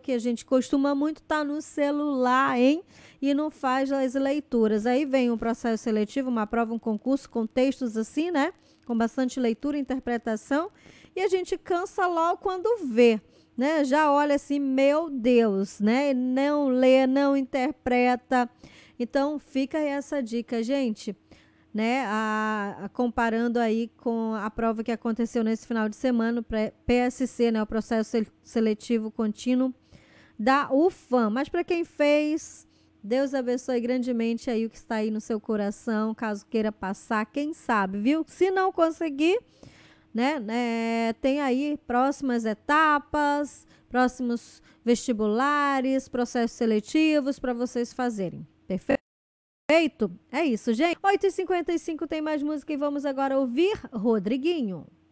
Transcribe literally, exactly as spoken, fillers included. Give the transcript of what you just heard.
que a gente costuma muito estar tá no celular, hein? E não faz as leituras. Aí vem um processo seletivo, uma prova, um concurso com textos assim, né? Com bastante leitura e interpretação. E a gente cansa logo quando vê, né? Já olha assim, meu Deus, né? Não lê, não interpreta. Então, fica aí essa dica, gente, né? A, a, comparando aí com a prova que aconteceu nesse final de semana, o P S C, né? O processo seletivo contínuo da U F A M. Mas para quem fez, Deus abençoe grandemente aí o que está aí no seu coração, caso queira passar, quem sabe, viu? Se não conseguir, né, né, tem aí próximas etapas, próximos vestibulares, processos seletivos para vocês fazerem. Perfeito? É isso, gente. oito e cinquenta e cinco tem mais música e vamos agora ouvir Rodriguinho.